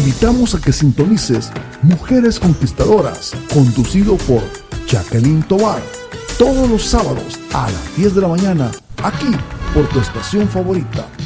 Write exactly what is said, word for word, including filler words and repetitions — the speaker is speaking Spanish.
invitamos a que sintonices Mujeres Conquistadoras, conducido por Jacqueline Tovar, todos los sábados a las diez de la mañana, aquí por tu estación favorita.